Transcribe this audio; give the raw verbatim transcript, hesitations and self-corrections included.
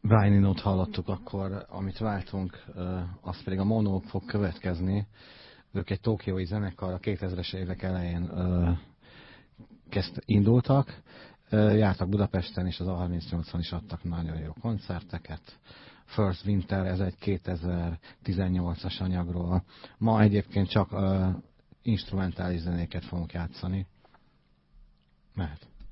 Brian Eno-t hallottuk, akkor amit váltunk, az pedig a Mono fog következni. Ők egy tokiói zenekar, a kétezres évek elején kezd, indultak, jártak Budapesten, és az A harmincnyolcon is adtak nagyon jó koncerteket. First Winter, ez egy kétezer-tizennyolcas anyagról. Ma egyébként csak instrumentális zenéket fogunk játszani. Mehet.